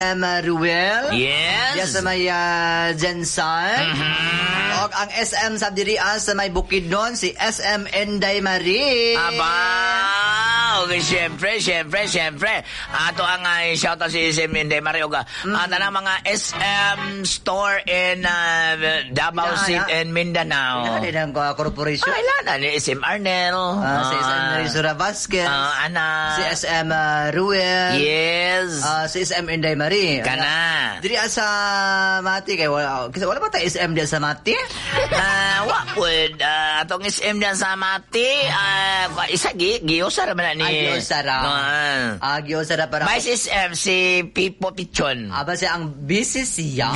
Ruel. Yes. Diya sa may Jensen. O ang SM sa dirian sa may Bukidnon, si SM Inday Marie. Aba! Okay, syempre. Ato ang shoutout si SM Inday Marie. Ato na mga SM store in Davao City and Mindanao. Ano din ang corporation? Kailan ni SM Arnel. Si SM Rizura Vasquez. Ana. Si SM Ruel. Yes. Si SM Inday Marie. Kana. Diri sa Mati kay wala ba tayo SM diya sa Mati? Wapod atong SM diyan sa Mati isa giyosara man ni Giyosara. Giyosara para Vice SM si Pipo Pichon. Aba siya ang busy siya.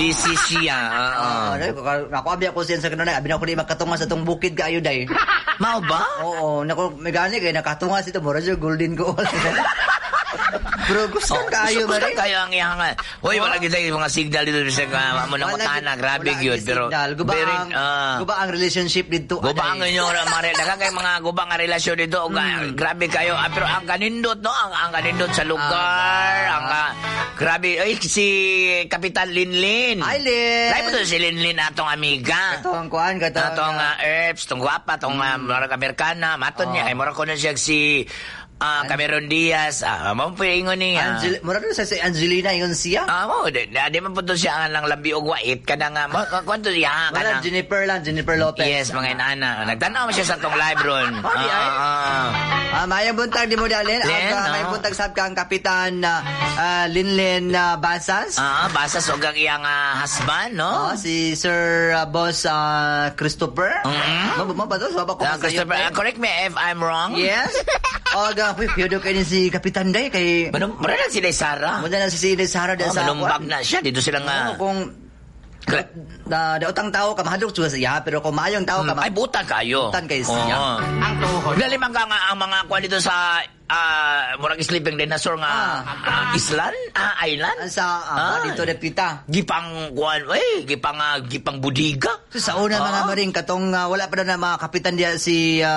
Nakuabi ako siya sa kanunay. Abi na ako di makatunga sa tong bukid kaayo day. Mao ba? Oo, megani kay nakatunga sito mura siya golden goal. Bro, gusto kayo ba rin? Kayo ang ihangan. Hoy, wala kita yung mga signal dito sa mo na matana. Grabe yun. Pero, guba ang relationship dito. Guba ang inyong mga guba ang relasyon dito. Grabe kayo. Pero ang kanindot, no? Ang kanindot sa lugar. Grabe. Ay, si Kapitan Linlin. Hi, Lin. Lahat mo si Linlin atong amiga. Katong kuhan, atong herbs, tong guwapa, tong marag Amerikana. Maton niya. Ay, mura ko na siya si Cameron Diaz, mampingon niya. Mura doon sa si Angelina yun siya? Di man po doon siya lang labi o wait ka na nga. Kwanto siya? Jennifer Lopez. Yes, mga inana. Nagtanaw mo siya sa tong live ron. Mayang buntag di mo dalin. Mayang buntag sab kang Kapitan Linlin Basas. Basas o gang iyang husband, no? Si Sir Boss Christopher. Ba to? Christopher, correct me if I'm wrong. Yes. Piyado kayo si Kapitan Day kay... Muna lang si Day Sara. Muna lang si Day Sara. Malumbag na siya. Dito sila nga... Kung... Daotang tao ka, mahadok siya, pero kung mayong tao ka... Ay, butan kayo. Butan kayo siya. Ang tuhod. Lalimang ka nga ang mga kuha dito sa... murag sleeping dinosaur nga island? Island? Dito repita. Gipang kuhan, gipang budiga. Sa una mga maring katong wala pa na mga kapitan diya si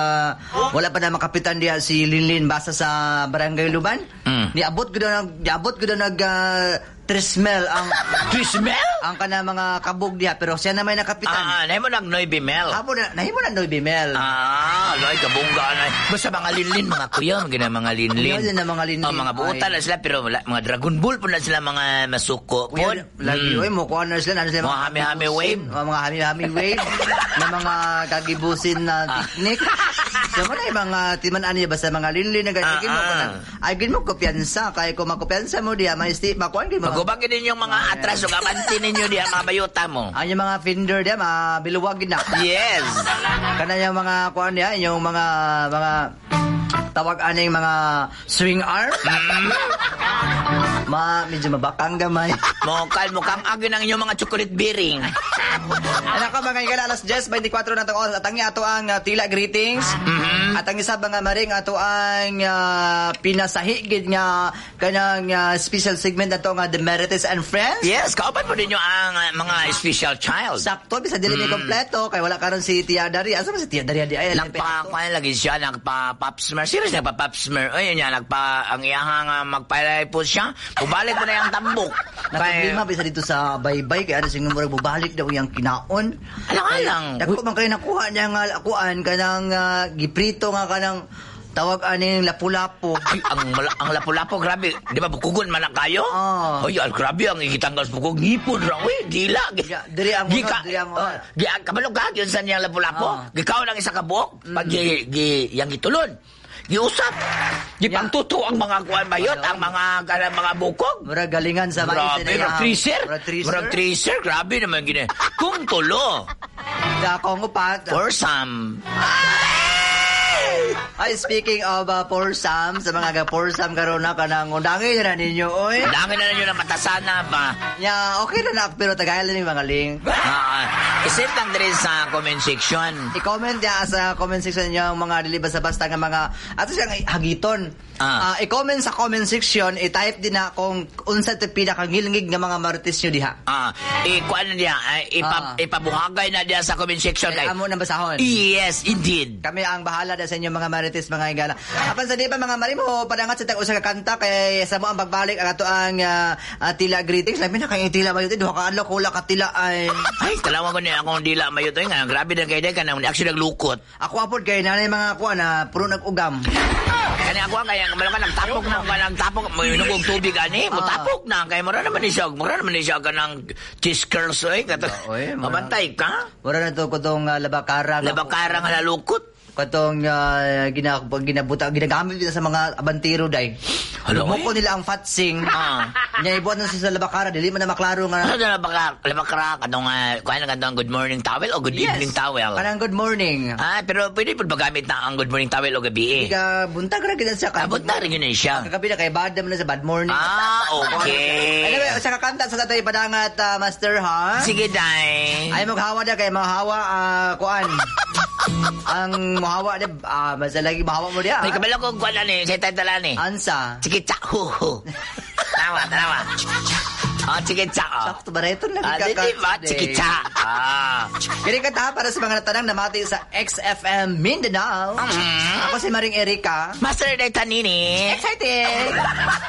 Linlin Basa sa Barangay Luban. Niabot ko daw nag Trismel ang kana mga kabog diha pero siya na may nakapitan. Nahimo nag Noy Bimel. Nahimo na Noy Bimel. Loy kabungga na. Basta mga linlin mga kuya, mga linlin. Mga buutan na sila pero mga Dragon Ball po na sila mga masuko. Lagi mo kuha na sila mga hami-hami wave. Mga hami-hami wave na mga kagibusin na technique. So mo na mga timan ani basta mga linlin na gagawin mo ay gin mo kumpiyansa kay kung makumpiyansa mo diha may makuan gid mo. Gubagin ninyo mga atras o kamanti ninyo diya, mga bayota mo. Yung mga finder diya, mga biluwagin na. Yes. Kana yung mga, kuhan diya, yung mga tawag aning mga swing arm. Medyo mabakang gamay. Mukhang agin ang inyong mga chocolate bearing. Anak ko mga ikala, alas 10:24 na itong oras. At ang ato ang tila greetings. At ang isa mga maring ato ang pinasahigid nga kanang special segment na ito nga The Merites and Friends. Yes, kaupan po ninyo ang mga special child. Sakto, bisa dili may kompleto. Kaya wala karon si Tia Dari. Asa ba si Tia Dari? Nagpa-kuhan lagi siya, nagpa-pop smear. Serious nagpa-pop smear. Ayun niya, ang iyahang magpalay po siya. Bubalik mo na yung tambok. Problema bisa dito sa baybay kaya ano sing murag bubalik daw yung kinaon. Alang. Dako man kay nakuha niya nga akuan kanang giprito nga kanang tawag aning lapu-lapu. Ay, ang lapu-lapu grabe. Di ba bukugon man kayo? Ay, grabe ang ikitanggal bukog ngipon ra. Uy, dila. Diri ang kabalo ka yun sa niyang lapu-lapu. Gikaw lang isa ka buok pag yang gitulon. Giusap. Gipangtuto ang mga kuan bayot, ang mga bukog. Murag galingan sa mais na Murag tracer. Grabe naman gini. Kung tulo. Dako ngo pa. For some. Ay, speaking of foursome, sa mga foursome karon na kanang undangin na ninyo, oy. Undangin na ninyo na matasana ba? Okay na pero tagalan ni mga link. Isip lang din sa comment section. I-comment ya sa comment section yung mga dili basta-basta nga mga ato siyang hagiton. I-comment sa comment section, i-type din na kung unsa te pinakangilngig nga mga marites nyo diha. Kuan na diha, ipabuhagay na diha sa comment section kay. Amo na basahon. Yes, indeed. Kami ang bahala sa inyo mga marites. Marites mga igala. Apan sa di pa mga mari mo padangat sa tag-usa ka kanta kay sa mo ang pagbalik ang ato ang tila greetings. Labi na kay tila mayo duha ka adlaw kula ka tila ay. Ay, talawa ko ni akong dila mayo to nga. Grabe na kay ka nang actually naglukot. Ako apod kay nanay mga kuan na puro nag-ugam. Kani ako kaya kamala ka nagtapok mo inugog tubig ani, mo tapok na kay mura naman ni siya kanang cheese curls oy kato. Mabantay ka? Mura na to kutong labakara nga nalukot. Katong ginagamit nila sa mga abantiro day. Lumoko nila ang fatsing. Nya ibuat na siya sa labakara, dili man na maklaro nga. Ano na labakara kadong kuan nga good morning towel o good evening towel. Kanang good morning. Pero pwede pud magamit na ang good morning towel o gabi. Diga buntag ra gid siya. Buntag ra gid siya. Kagabi na kay bad man sa bad morning. Okay. Anyway, sa kakanta sa tatay padangat Master ha. Sige day. Ay maghawa da kay mahawa kuan. Ang mahawa de masalagi mahawa mo dia. Ay kabalo ko kuan ani, sa taytala ni. Ansa. Chikitsa. Tawa. Chikitsa. Sakto ba reto na Chikitsa. Kini kanta para sa mga natanang namati sa XFM Mindanao. Ako si Maring Erika. Master Day Tanini. Excited.